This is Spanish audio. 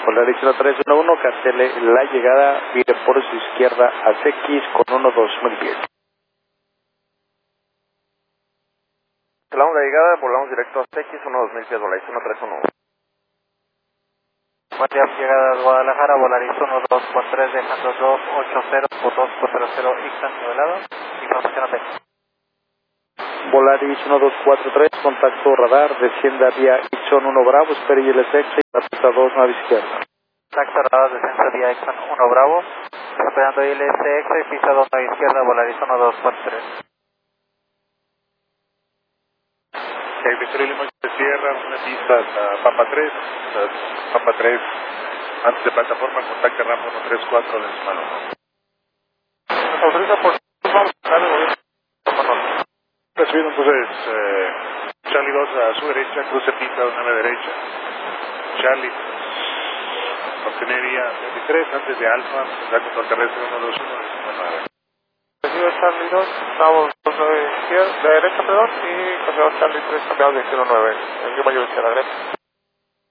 Polaris 1311, cancele la llegada, vire por su izquierda a CX con 12000 pies. Cancelamos la llegada, volamos directo a CX, 12000 pies, Polaris 1311. Buen día, llegada a Guadalajara, Volaris 1243, dejando 280 por 2400, Ixtan nivelado, información AT. Volaris 1243, contacto radar, descienda vía Ixon 1 Bravo, espere ILSX, la pista 2, nave izquierda. Taxa radar, descenso vía Ixtan 1 Bravo, esperando ILSX, pista 2, nave izquierda, Volaris 1243. Victor Lima de Sierra, una pista a Pampa 3, Pampa 3, antes de plataforma, contacte rampa 134 de su mano. Nos autoriza por... Vamos a darle gobierno. Recibido entonces Charlie 2 a su derecha, cruce pista 9 derecha. Charlie, obtener vía 23 antes de Alfa, contacto con terrestre 121. Recibido Charlie 2, estamos de derecha, perdón, y cambiamos Charlie 3, cambiamos de 109. ¿En qué mayor izquierda, derecha?